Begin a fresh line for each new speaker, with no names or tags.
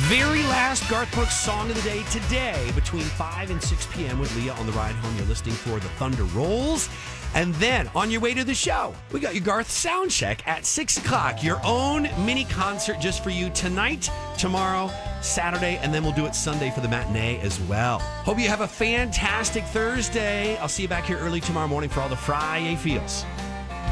Very last Garth Brooks song of the day today between 5 and 6 p.m. with Leah on the ride home. You're listening for The Thunder Rolls. And then on your way to the show, we got your Garth sound check at 6 o'clock. Your own mini concert just for you tonight, tomorrow, Saturday, and then we'll do it Sunday for the matinee as well. Hope you have a fantastic Thursday. I'll see you back here early tomorrow morning for all the Friday feels.